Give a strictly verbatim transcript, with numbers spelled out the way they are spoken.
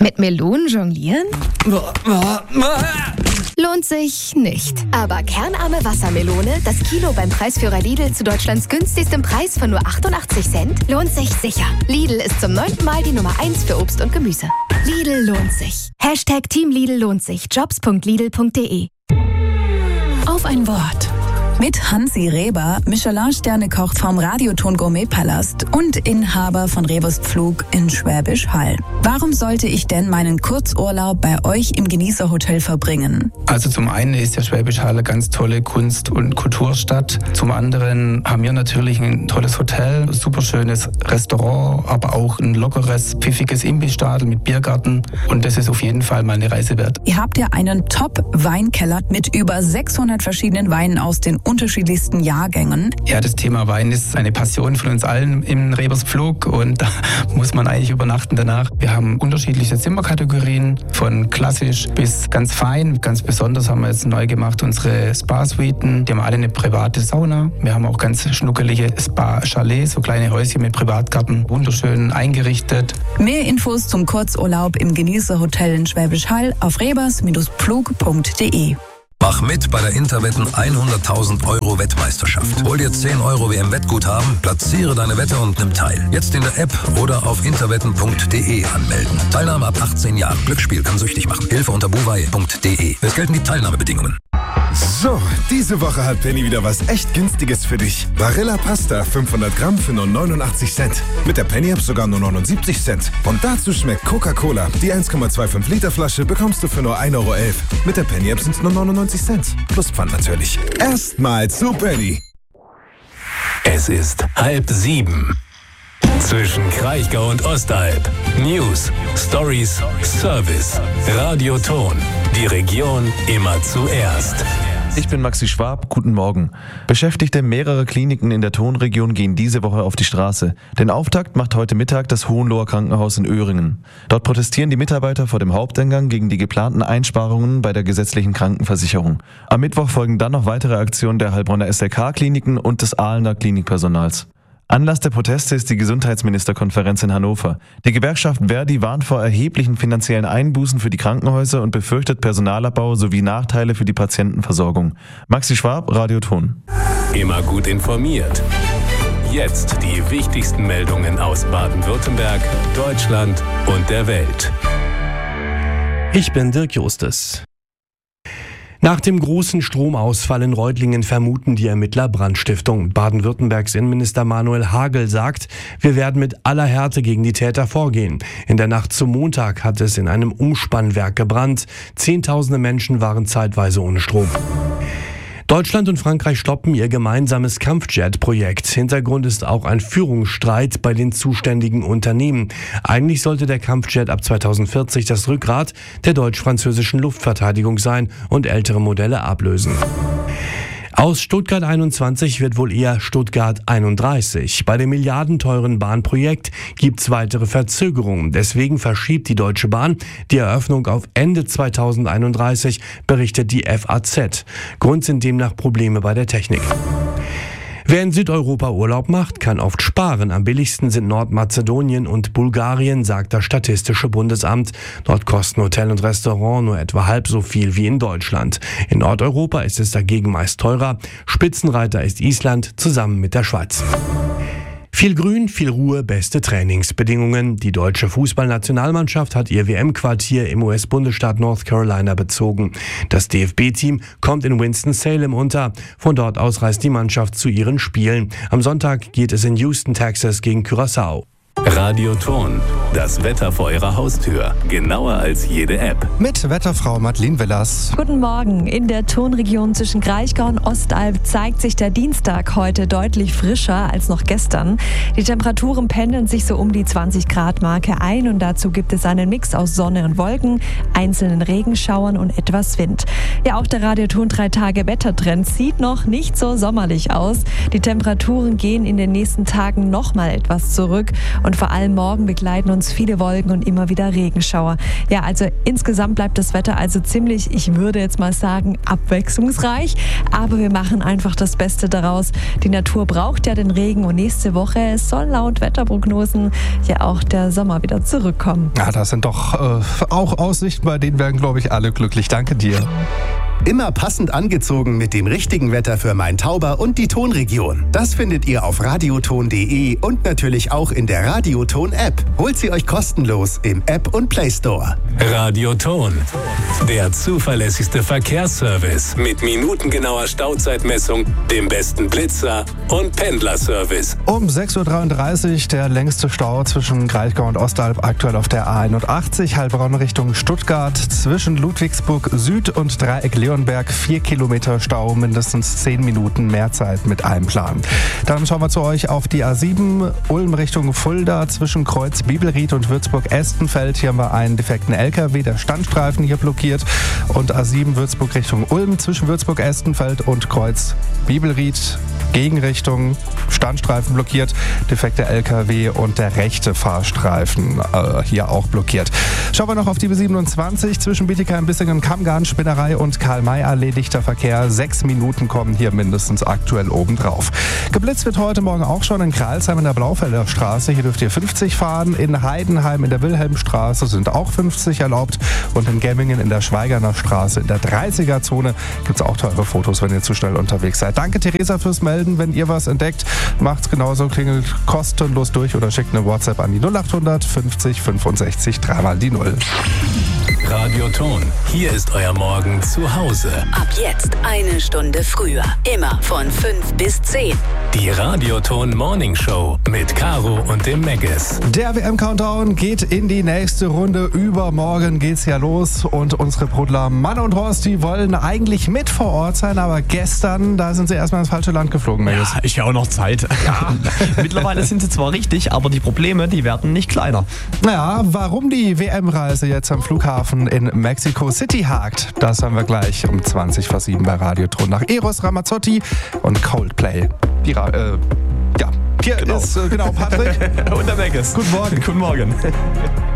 Mit Melonen jonglieren? Lohnt sich nicht. Aber kernarme Wassermelone, das Kilo beim Preisführer Lidl zu Deutschlands günstigstem Preis von nur achtundachtzig Cent, lohnt sich sicher. Lidl ist zum neunten Mal die Nummer eins für Obst und Gemüse. Lidl lohnt sich. Hashtag Team Lidl lohnt sich. jobs punkt lidl punkt de. Auf ein Wort. Mit Hansi Reber, Michelin-Sterne-Koch vom Radioton Gourmet-Palast und Inhaber von Rebers Pflug in Schwäbisch Hall. Warum sollte ich denn meinen Kurzurlaub bei euch im Genießerhotel verbringen? Also zum einen ist der Schwäbisch Hall eine ganz tolle Kunst- und Kulturstadt. Zum anderen haben wir natürlich ein tolles Hotel, ein super schönes Restaurant, aber auch ein lockeres, pfiffiges Imbissstadel mit Biergarten. Und das ist auf jeden Fall mal eine Reise wert. Ihr habt ja einen Top-Weinkeller mit über sechshundert verschiedenen Weinen aus den unterschiedlichsten Jahrgängen. Ja, das Thema Wein ist eine Passion von uns allen im Rebers Pflug und da muss man eigentlich übernachten danach. Wir haben unterschiedliche Zimmerkategorien, von klassisch bis ganz fein. Ganz besonders haben wir jetzt neu gemacht unsere Spa-Suiten. Die haben alle eine private Sauna. Wir haben auch ganz schnuckelige Spa-Chalets, so kleine Häuschen mit Privatgarten, wunderschön eingerichtet. Mehr Infos zum Kurzurlaub im Genießerhotel in Schwäbisch Hall auf rebers Pflug punkt de. Mach mit bei der Interwetten hunderttausend Euro Wettmeisterschaft. Hol dir zehn Euro W M-Wettguthaben, platziere deine Wette und nimm teil. Jetzt in der App oder auf interwetten punkt de anmelden. Teilnahme ab achtzehn Jahren. Glücksspiel kann süchtig machen. Hilfe unter buwei punkt de. Es gelten die Teilnahmebedingungen. So, diese Woche hat Penny wieder was echt Günstiges für dich. Barilla Pasta fünfhundert Gramm für nur neunundachtzig Cent. Mit der Penny-App sogar nur neunundsiebzig Cent. Und dazu schmeckt Coca-Cola. Die eins Komma fünfundzwanzig Liter Flasche bekommst du für nur ein Euro elf. Mit der Penny-App sind es nur neunundneunzig Cent. Plus Pfand natürlich. Erstmal zu Penny. Es ist halb sieben. Zwischen Kraichgau und Ostalb. News, Stories, Service. Radioton. Die Region immer zuerst. Ich bin Maxi Schwab, guten Morgen. Beschäftigte mehrerer Kliniken in der Tonregion gehen diese Woche auf die Straße. Den Auftakt macht heute Mittag das Hohenloher Krankenhaus in Öhringen. Dort protestieren die Mitarbeiter vor dem Haupteingang gegen die geplanten Einsparungen bei der gesetzlichen Krankenversicherung. Am Mittwoch folgen dann noch weitere Aktionen der Heilbronner S L K-Kliniken und des Ahlener Klinikpersonals. Anlass der Proteste ist die Gesundheitsministerkonferenz in Hannover. Die Gewerkschaft Verdi warnt vor erheblichen finanziellen Einbußen für die Krankenhäuser und befürchtet Personalabbau sowie Nachteile für die Patientenversorgung. Maxi Schwab, Radioton. Immer gut informiert. Jetzt die wichtigsten Meldungen aus Baden-Württemberg, Deutschland und der Welt. Ich bin Dirk Justus. Nach dem großen Stromausfall in Reutlingen vermuten die Ermittler Brandstiftung. Baden-Württembergs Innenminister Manuel Hagel sagt, wir werden mit aller Härte gegen die Täter vorgehen. In der Nacht zum Montag hat es in einem Umspannwerk gebrannt. Zehntausende Menschen waren zeitweise ohne Strom. Deutschland und Frankreich stoppen ihr gemeinsames Kampfjet-Projekt. Hintergrund ist auch ein Führungsstreit bei den zuständigen Unternehmen. Eigentlich sollte der Kampfjet ab zweitausendvierzig das Rückgrat der deutsch-französischen Luftverteidigung sein und ältere Modelle ablösen. Aus Stuttgart einundzwanzig wird wohl eher Stuttgart einunddreißig. Bei dem milliardenteuren Bahnprojekt gibt's weitere Verzögerungen. Deswegen verschiebt die Deutsche Bahn die Eröffnung auf Ende zweitausendeinunddreißig, berichtet die F A Z. Grund sind demnach Probleme bei der Technik. Wer in Südeuropa Urlaub macht, kann oft sparen. Am billigsten sind Nordmazedonien und Bulgarien, sagt das Statistische Bundesamt. Dort kosten Hotel und Restaurant nur etwa halb so viel wie in Deutschland. In Nordeuropa ist es dagegen meist teurer. Spitzenreiter ist Island zusammen mit der Schweiz. Viel Grün, viel Ruhe, beste Trainingsbedingungen. Die deutsche Fußballnationalmannschaft hat ihr W M-Quartier im U S-Bundesstaat North Carolina bezogen. Das D F B-Team kommt in Winston-Salem unter. Von dort aus reist die Mannschaft zu ihren Spielen. Am Sonntag geht es in Houston, Texas gegen Curaçao. Radioton. Das Wetter vor Ihrer Haustür. Genauer als jede App. Mit Wetterfrau Madeleine Villas. Guten Morgen. In der Tonregion zwischen Kraichgau und Ostalb zeigt sich der Dienstag heute deutlich frischer als noch gestern. Die Temperaturen pendeln sich so um die zwanzig Grad Marke ein und dazu gibt es einen Mix aus Sonne und Wolken, einzelnen Regenschauern und etwas Wind. Ja, auch der Radioton drei Tage Wettertrend sieht noch nicht so sommerlich aus. Die Temperaturen gehen in den nächsten Tagen noch mal etwas zurück Und vor allem morgen begleiten uns viele Wolken und immer wieder Regenschauer. Ja, also insgesamt bleibt das Wetter also ziemlich, ich würde jetzt mal sagen, abwechslungsreich. Aber wir machen einfach das Beste daraus. Die Natur braucht ja den Regen und nächste Woche soll laut Wetterprognosen ja auch der Sommer wieder zurückkommen. Ja, das sind doch äh, auch Aussichten, bei denen werden, glaube ich, alle glücklich. Danke dir. Immer passend angezogen mit dem richtigen Wetter für Main-Tauber und die Tonregion. Das findet ihr auf radioton punkt de und natürlich auch in der Radioton-App. Holt sie euch kostenlos im App und Play Store. Radioton, der zuverlässigste Verkehrsservice mit minutengenauer Stauzeitmessung, dem besten Blitzer und Pendlerservice. Um sechs Uhr dreiunddreißig der längste Stau zwischen Kraichgau und Ostalb, aktuell auf der A einundachtzig, Heilbronn Richtung Stuttgart, zwischen Ludwigsburg Süd und Dreieck Leonberg, vier Kilometer Stau, mindestens zehn Minuten mehr Zeit mit einplanen. Dann schauen wir zu euch auf die A sieben, Ulm Richtung Fulda, zwischen Kreuz Bibelried und Würzburg-Estenfeld. Hier haben wir einen defekten L K W, der Standstreifen hier blockiert. Und A sieben Würzburg Richtung Ulm, zwischen Würzburg-Estenfeld und Kreuz Bibelried, Gegenrichtung, Standstreifen blockiert, defekter L K W und der rechte Fahrstreifen äh, hier auch blockiert. Schauen wir noch auf die B siebenundzwanzig, zwischen Bietigheim, Bissingen, Kammgarn, Spinnerei und Karl-May-Allee, dichter Verkehr. Sechs Minuten kommen hier mindestens aktuell obendrauf. Geblitzt wird heute Morgen auch schon in Kralsheim in der Blaufelder Straße. Hier dürft ihr fünfzig fahren. In Heidenheim in der Wilhelmstraße sind auch fünfzig erlaubt. Und in Gemmingen in der Schweigerner Straße in der dreißiger-Zone gibt es auch teure Fotos, wenn ihr zu schnell unterwegs seid. Danke, Theresa, fürs Melden. Wenn ihr was entdeckt, macht's genauso, klingelt kostenlos durch oder schickt eine WhatsApp an die null acht hundert fünfzig fünfundsechzig dreimal die null. Radioton, hier ist euer Morgen zu Hause. Ab jetzt eine Stunde früher. Immer von fünf bis zehn. Die Radioton Morning Show mit Caro und dem Megas. Der W M-Countdown geht in die nächste Runde. Übermorgen geht's ja los. Und unsere Brudler Mann und Horst, die wollen eigentlich mit vor Ort sein. Aber gestern, da sind sie erstmal ins falsche Land geflogen, Megas. Ja, ich habe auch noch Zeit. Ja, mittlerweile sind sie zwar richtig, aber die Probleme, die werden nicht kleiner. Naja, warum die W M-Reise jetzt am Flughafen in Mexico City hakt, das haben wir gleich um zwanzig vor sieben bei Radioton nach Eros Ramazzotti und Coldplay. Die Ra- äh, ja, hier genau. ist äh, genau Patrick und der Megas. Guten Morgen. Guten Morgen.